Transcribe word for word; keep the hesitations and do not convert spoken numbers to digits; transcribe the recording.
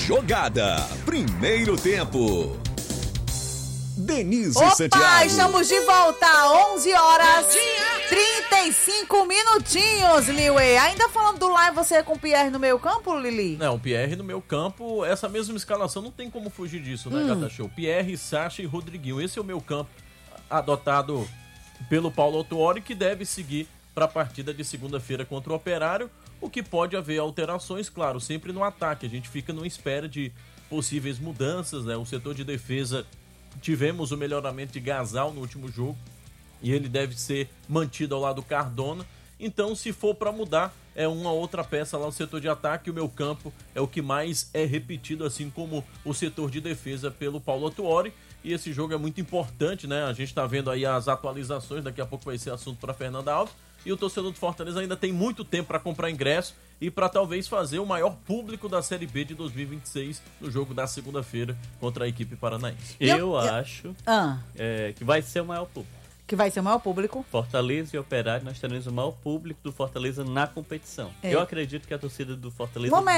Jogada. Primeiro tempo. Denise Opa, Santiago. estamos de volta, onze horas trinta e cinco minutinhos, Liuê. Ainda falando do live, você é com o Pierre no meio campo, Lili? Não, o Pierre no meio campo, essa mesma escalação, não tem como fugir disso, né, Hum. Gata Show? Pierre, Sacha e Rodriguinho. Esse é o meio campo adotado pelo Paulo Autuori, que deve seguir para a partida de segunda-feira contra o Operário, o que pode haver alterações, claro, sempre no ataque. A gente fica numa espera de possíveis mudanças, né? O setor de defesa, tivemos o melhoramento de Gasal no último jogo e ele deve ser mantido ao lado do Cardona. Então, se for para mudar, é uma outra peça lá no setor de ataque. O meu campo é o que mais é repetido, assim como o setor de defesa pelo Paulo Autuori. E esse jogo é muito importante, né? A gente tá vendo aí as atualizações, daqui a pouco vai ser assunto para Fernanda Alves. E o torcedor do Fortaleza ainda tem muito tempo para comprar ingresso e para talvez fazer o maior público da Série B de dois mil e vinte e seis no jogo da segunda-feira contra a equipe paranaense. Eu, Eu- eu- acho Ah, é, que vai ser o maior público. que vai ser o maior público. Fortaleza e Operário, nós teremos o maior público do Fortaleza na competição. É. Eu acredito que a torcida do Fortaleza Momento,